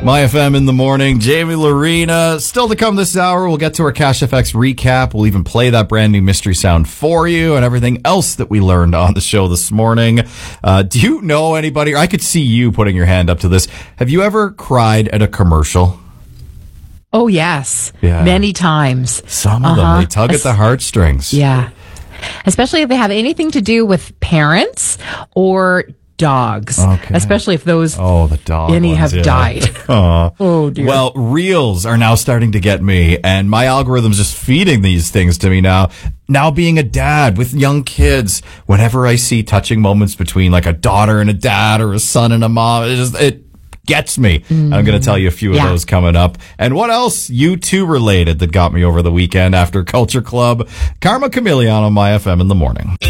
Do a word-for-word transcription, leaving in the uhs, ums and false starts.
My F M in the morning. Jamie Lorena. Still to come this hour, we'll get to our Cash F X recap. We'll even play that brand new mystery sound for you and everything else that we learned on the show this morning. Uh, do you know anybody, or I could see you putting your hand up to this. Have you ever cried at a commercial? Oh, yes. Yeah. Many times. Some of Uh-huh. them, they tug at the heartstrings. Yeah. Especially if they have anything to do with parents or dogs. Okay. Especially if those Oh, the dog any ones, have yeah. died. Aw. Oh, dear. Well, reels are now starting to get me, and my algorithm's just feeding these things to me now. Now being a dad with young kids, whenever I see touching moments between like a daughter and a dad or a son and a mom, it just, it gets me. Mm. I'm going to tell you a few Yeah. of those coming up. And what else U two related that got me over the weekend after Culture Club? Karma Chameleon on My F M in the morning.